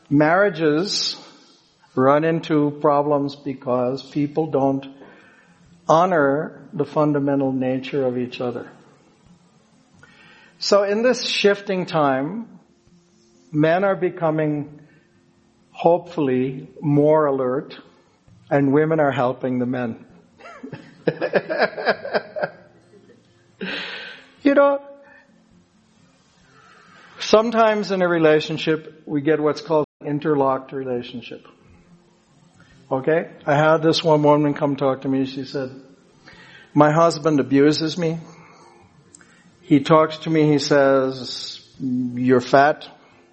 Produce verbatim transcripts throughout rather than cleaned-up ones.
marriages run into problems because people don't honor the fundamental nature of each other. So in this shifting time, men are becoming hopefully more alert, and women are helping the men. You know, sometimes in a relationship, we get what's called an interlocked relationship. Okay? I had this one woman come talk to me. She said, my husband abuses me. He talks to me, he says, you're fat.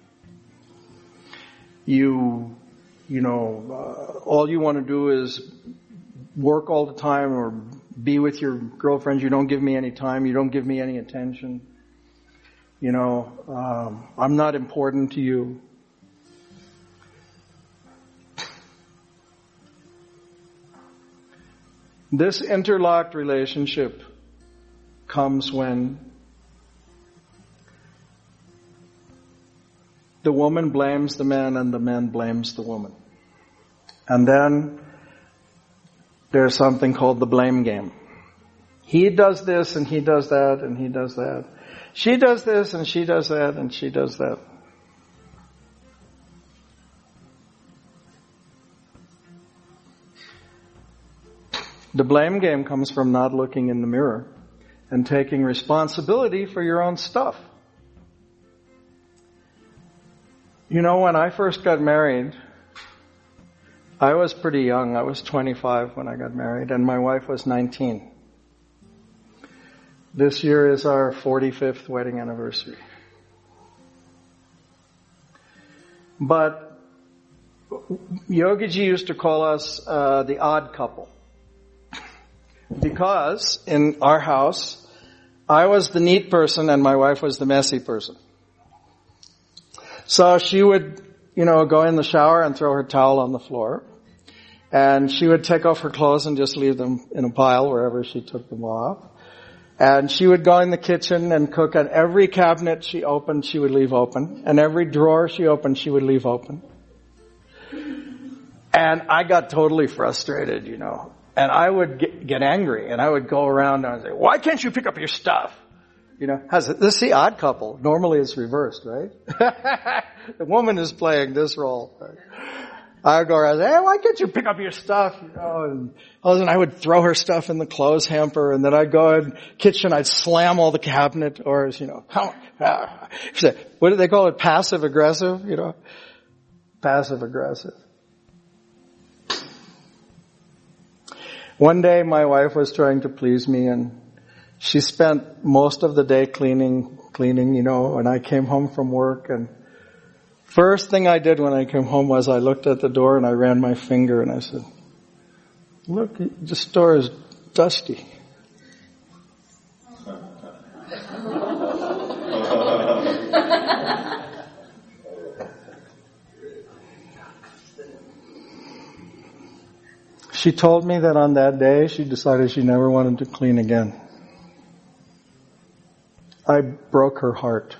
You, you know, uh, all you want to do is work all the time or be with your girlfriends. You don't give me any time. You don't give me any attention. You know, um, I'm not important to you. This interlocked relationship comes when the woman blames the man and the man blames the woman. And then there's something called the blame game. He does this and he does that and he does that. She does this and she does that and she does that. The blame game comes from not looking in the mirror and taking responsibility for your own stuff. You know, when I first got married, I was pretty young. I was twenty-five when I got married, and my wife was nineteen. This year is our forty-fifth wedding anniversary. But Yogiji used to call us uh, the odd couple. Because in our house, I was the neat person and my wife was the messy person. So she would, you know, go in the shower and throw her towel on the floor. And she would take off her clothes and just leave them in a pile wherever she took them off. And she would go in the kitchen and cook, and every cabinet she opened, she would leave open. And every drawer she opened, she would leave open. And I got totally frustrated, you know. And I would get, get angry, and I would go around and I'd say, why can't you pick up your stuff? You know, how's it? This is the odd couple. Normally it's reversed, right? The woman is playing this role. I would go around and say, hey, why can't you pick up your stuff? You know, and, and I would throw her stuff in the clothes hamper, and then I'd go in the kitchen, I'd slam all the cabinet doors, you know. What do they call it? Passive aggressive, you know? Passive aggressive. One day my wife was trying to please me, and she spent most of the day cleaning, cleaning, you know, and I came home from work, and first thing I did when I came home was I looked at the door and I ran my finger and I said, look, this door is dusty. She told me that on that day she decided she never wanted to clean again. I broke her heart.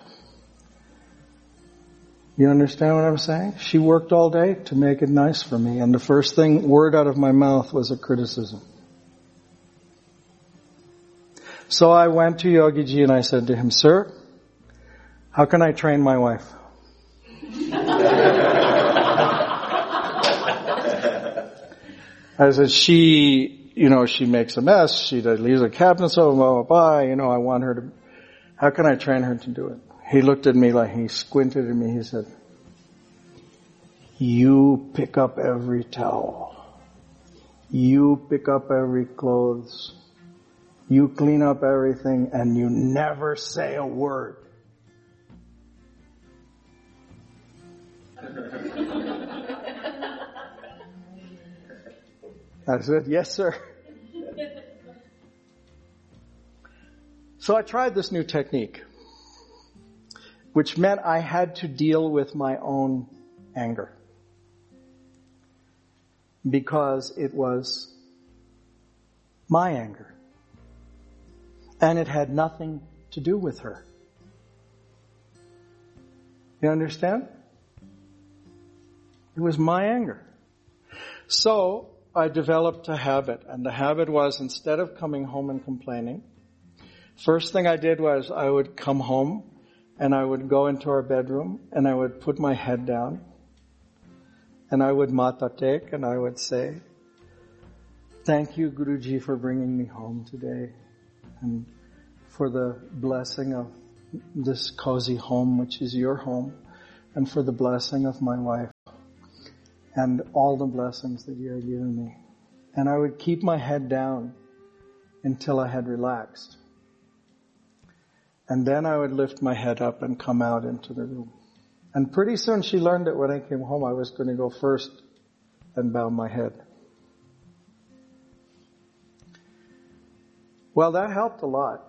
You understand what I'm saying? She worked all day to make it nice for me, and the first thing, word out of my mouth was a criticism. So I went to Yogiji and I said to him, sir, how can I train my wife? I said, she, you know, she makes a mess, she leaves a cabinet, so blah, blah, blah, you know, I want her to, how can I train her to do it? He looked at me like, he squinted at me, he said, you pick up every towel. You pick up every clothes. You clean up everything, and you never say a word. I said, yes, sir. So I tried this new technique, which meant I had to deal with my own anger, because it was my anger, and it had nothing to do with her. You understand? It was my anger. So I developed a habit, and the habit was, instead of coming home and complaining, first thing I did was I would come home and I would go into our bedroom and I would put my head down and I would matatek and I would say, thank you, Guruji, for bringing me home today and for the blessing of this cozy home, which is your home, and for the blessing of my wife and all the blessings that you have given me. And I would keep my head down until I had relaxed. And then I would lift my head up and come out into the room. And pretty soon she learned that when I came home, I was going to go first and bow my head. Well, that helped a lot.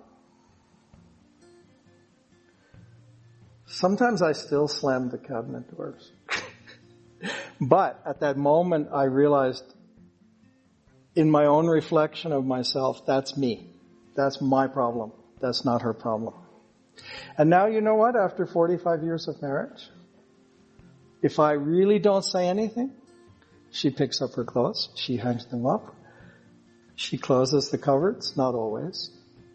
Sometimes I still slam the cabinet doors. But at that moment, I realized in my own reflection of myself, that's me. That's my problem. That's not her problem. And now you know what? After forty-five years of marriage, if I really don't say anything, she picks up her clothes, she hangs them up, she closes the cupboards, not always.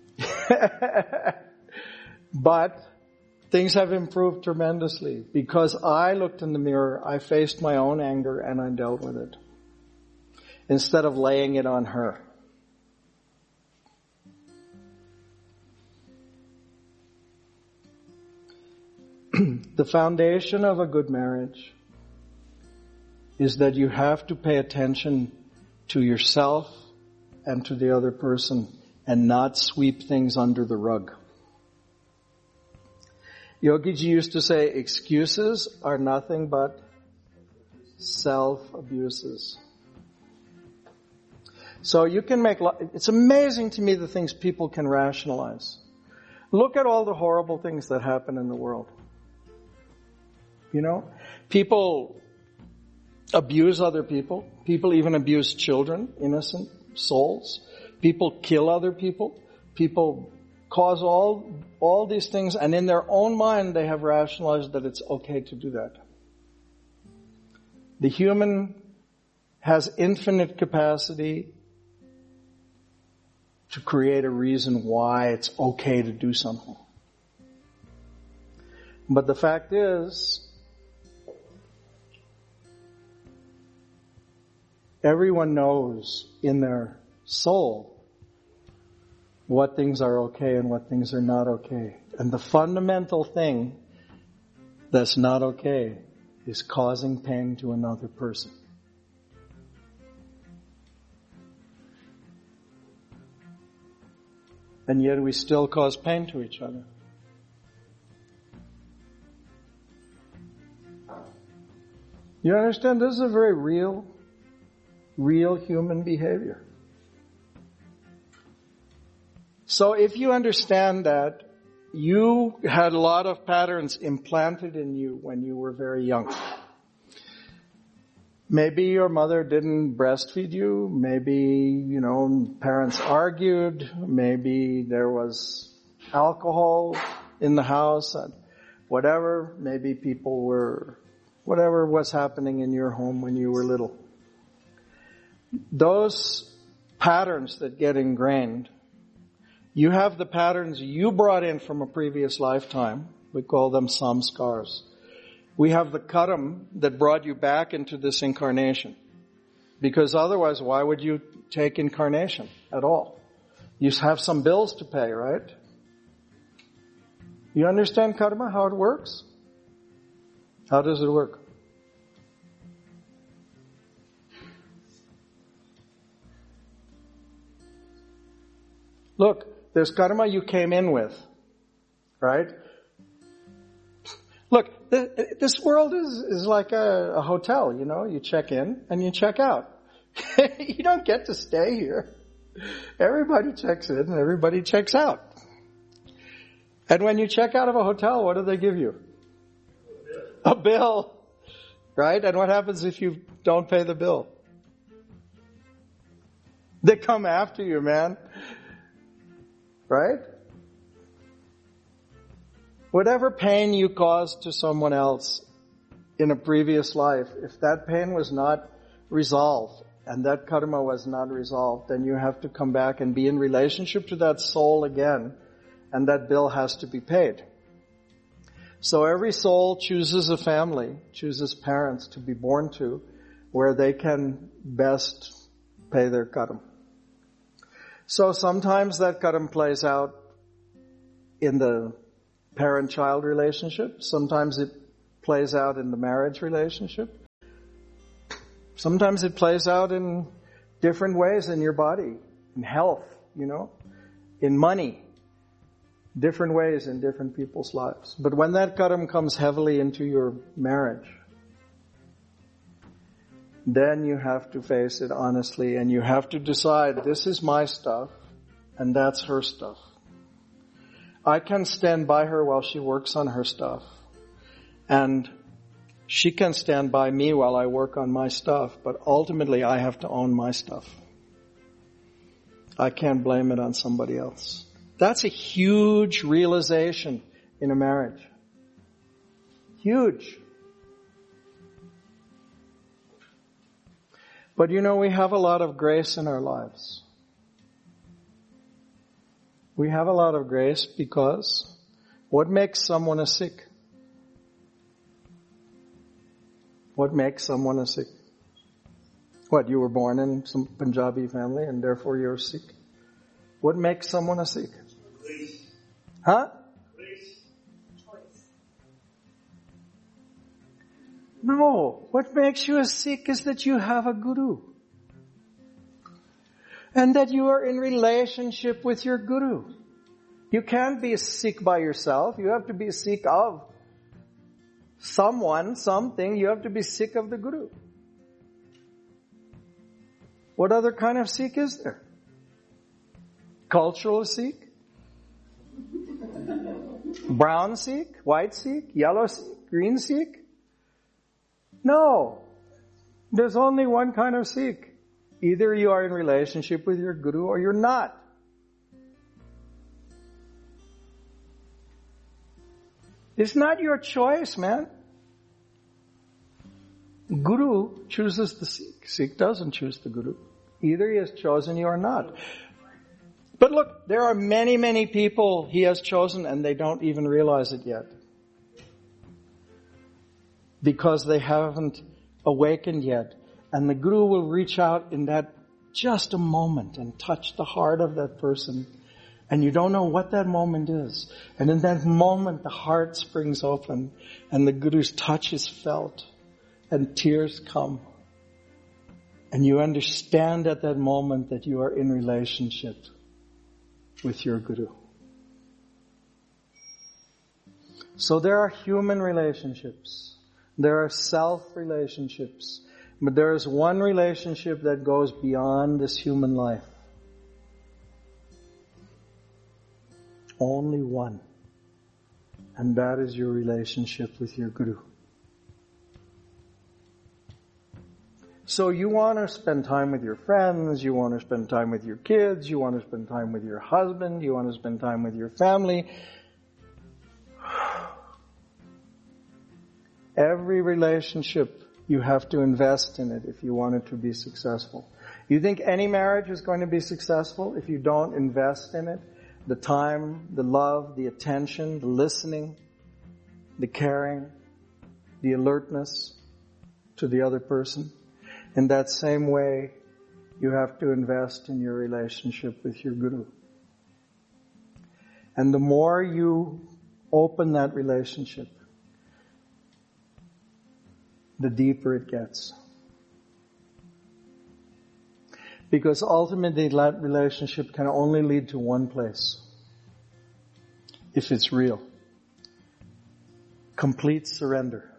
But things have improved tremendously because I looked in the mirror, I faced my own anger, and I dealt with it instead of laying it on her. The foundation of a good marriage is that you have to pay attention to yourself and to the other person and not sweep things under the rug. Yogiji used to say, excuses are nothing but self-abuses. So you can make, it's amazing to me the things people can rationalize. Look at all the horrible things that happen in the world. You know, people abuse other people. People even abuse children, innocent souls. People kill other people. People cause all, all these things, and in their own mind they have rationalized that it's okay to do that. The human has infinite capacity to create a reason why it's okay to do something. But the fact is, everyone knows in their soul what things are okay and what things are not okay. And the fundamental thing that's not okay is causing pain to another person. And yet we still cause pain to each other. You understand? This is a very real, real human behavior. So if you understand that you had a lot of patterns implanted in you when you were very young. Maybe your mother didn't breastfeed you. Maybe, you know, parents argued. Maybe there was alcohol in the house. And whatever. Maybe people were, whatever was happening in your home when you were little. Those patterns that get ingrained, you have the patterns you brought in from a previous lifetime. We call them samskars. We have the karam that brought you back into this incarnation. Because otherwise, why would you take incarnation at all? You have some bills to pay, right? You understand karma, how it works? How does it work? Look, there's karma you came in with, right? Look, this world is, is like a, a hotel, you know. You check in and you check out. You don't get to stay here. Everybody checks in and everybody checks out. And when you check out of a hotel, what do they give you? A bill. A bill, right? And what happens if you don't pay the bill? They come after you, man. Right? Whatever pain you cause to someone else in a previous life, if that pain was not resolved and that karma was not resolved, then you have to come back and be in relationship to that soul again, and that bill has to be paid. So every soul chooses a family, chooses parents to be born to, where they can best pay their karma. So sometimes that karma plays out in the parent-child relationship. Sometimes it plays out in the marriage relationship. Sometimes it plays out in different ways in your body, in health, you know, in money, different ways in different people's lives. But when that karma comes heavily into your marriage, then you have to face it honestly, and you have to decide, this is my stuff and that's her stuff. I can stand by her while she works on her stuff, and she can stand by me while I work on my stuff, but ultimately I have to own my stuff. I can't blame it on somebody else. That's a huge realization in a marriage. Huge. But you know, we have a lot of grace in our lives. We have a lot of grace because what makes someone a Sikh? What makes someone a Sikh? What, you were born in some Punjabi family and therefore you're a Sikh? What makes someone a Sikh? Grace. Huh? Grace. Choice. No. What makes you a Sikh is that you have a guru. And that you are in relationship with your guru. You can't be a Sikh by yourself. You have to be a Sikh of someone, something. You have to be Sikh of the guru. What other kind of Sikh is there? Cultural Sikh? Brown Sikh? White Sikh? Yellow Sikh? Green Sikh? No. There's only one kind of Sikh. Either you are in relationship with your guru or you're not. It's not your choice, man. Guru chooses the Sikh. Sikh doesn't choose the guru. Either he has chosen you or not. But look, there are many, many people he has chosen and they don't even realize it yet. Because they haven't awakened yet. And the guru will reach out in that just a moment and touch the heart of that person. And you don't know what that moment is. And in that moment, the heart springs open and the guru's touch is felt and tears come. And you understand at that moment that you are in relationship with your guru. So there are human relationships. There are self-relationships. But there is one relationship that goes beyond this human life. Only one. And that is your relationship with your guru. So you want to spend time with your friends, you want to spend time with your kids, you want to spend time with your husband, you want to spend time with your family. Every relationship, you have to invest in it if you want it to be successful. You think any marriage is going to be successful if you don't invest in it? The time, the love, the attention, the listening, the caring, the alertness to the other person. In that same way, you have to invest in your relationship with your guru. And the more you open that relationship, the deeper it gets. Because ultimately that relationship can only lead to one place. If it's real. Complete surrender.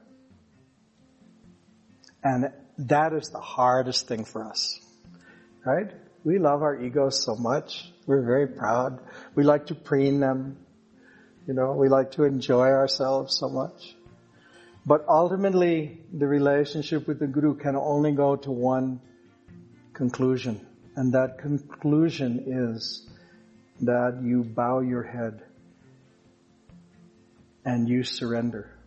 And that is the hardest thing for us. Right? We love our egos so much. We're very proud. We like to preen them. You know, we like to enjoy ourselves so much. But ultimately, the relationship with the guru can only go to one conclusion. And that conclusion is that you bow your head and you surrender.